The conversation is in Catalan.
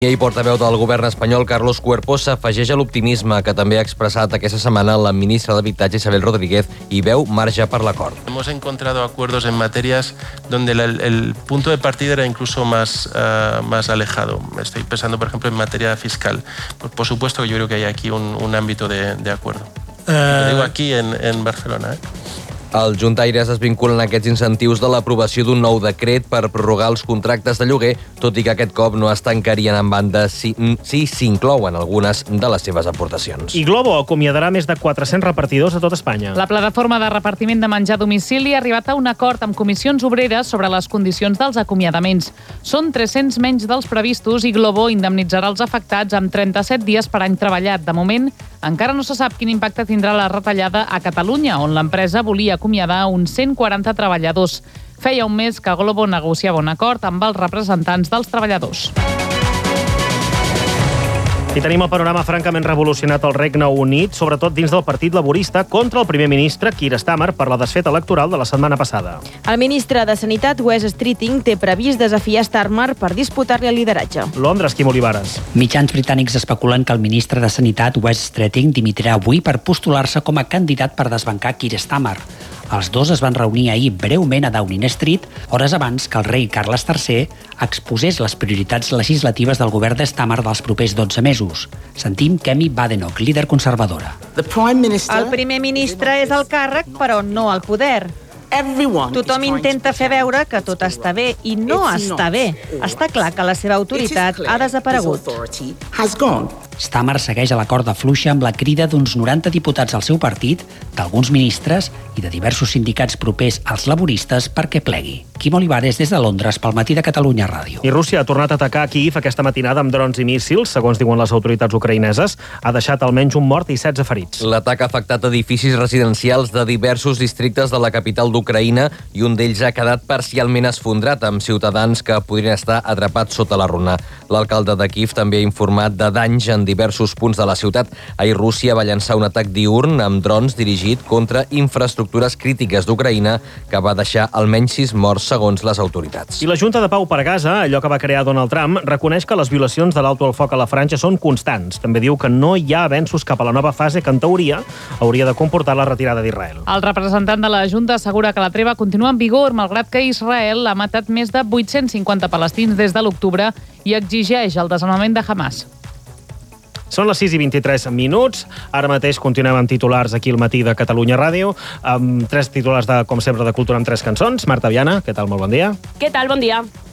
I portaveu del govern espanyol, Carlos Cuerpo, s'afegeix a l'optimisme que també ha expressat aquesta setmana la ministra d'Habitatge, Isabel Rodríguez, i veu marge per l'acord. Hemos encontrado acuerdos en materias donde el punto de partida era incluso más alejado. Estoy pensando, por ejemplo, en materia fiscal. Pues, por supuesto que yo creo que hay aquí un ámbito de acuerdo. Lo digo aquí en Barcelona, Els juntaires es vinculen a aquests incentius de l'aprovació d'un nou decret per prorrogar els contractes de lloguer, tot i que aquest cop no es tancarien en banda si s'inclouen algunes de les seves aportacions. I Globo acomiadarà més de 400 repartidors a tot Espanya. La plataforma de repartiment de menjar a domicili ha arribat a un acord amb comissions obreres sobre les condicions dels acomiadaments. Són 300 menys dels previstos i Globo indemnitzarà els afectats amb 37 dies per any treballat. De moment, encara no se sap quin impacte tindrà la retallada a Catalunya, on l'empresa volia acomiadar uns 140 treballadors. Feia un mes que Globo negociava un acord amb els representants dels treballadors. I tenim el panorama francament revolucionat al Regne Unit, sobretot dins del Partit Laborista, contra el primer ministre Keir Starmer per la desfeta electoral de la setmana passada. El ministre de Sanitat, Wes Streeting, té previst desafiar Starmer per disputar-li el lideratge. Londres, Quim Olivares. Mitjans britànics especulen que el ministre de Sanitat, Wes Streeting, dimitirà avui per postular-se com a candidat per desbancar Keir Starmer. Els dos es van reunir ahir breument a Downing Street, hores abans que el rei Carles III exposés les prioritats legislatives del govern de Starmer dels propers 12 mesos. Sentim Kemi Badenoch, líder conservadora. El primer ministre és el càrrec, però no el poder. Tothom intenta fer veure que tot està bé i no està bé. Està clar que la seva autoritat ha desaparegut. Starmer segueix a la corda fluixa amb la crida d'uns 90 diputats al seu partit, d'alguns ministres i de diversos sindicats propers als laboristes perquè plegui. Quim Olivares, des de Londres, pel Matí de Catalunya Ràdio. I Rússia ha tornat a atacar Kíiv aquesta matinada amb drons i míssils, segons diuen les autoritats ucraïneses. Ha deixat almenys un mort i 16 ferits. L'atac ha afectat edificis residencials de diversos districtes de la capital d'Ucraïna i un d'ells ha quedat parcialment esfondrat, amb ciutadans que podrien estar atrapats sota la runa. L'alcalde de Kíiv també ha informat de danys en diversos punts de la ciutat. Ahir Rússia va llançar un atac diürn amb drons dirigit contra infraestructures crítiques d'Ucraïna que va deixar almenys 6 morts segons les autoritats. I la Junta de Pau per Gaza, allò que va crear Donald Trump, reconeix que les violacions de l'alto al foc a la Franja són constants. També diu que no hi ha avenços cap a la nova fase que, en teoria, hauria de comportar la retirada d'Israel. El representant de la Junta assegura que la treva continua en vigor, malgrat que Israel ha matat més de 850 palestins des de l'octubre i exigeix el desarmament de Hamas. Són les 6:23 minuts. Ara mateix continuem amb titulars aquí al Matí de Catalunya Ràdio, amb 3 titulars, com sempre, de cultura amb 3 cançons. Marta Viana, què tal? Molt bon dia. Què tal? Bon dia.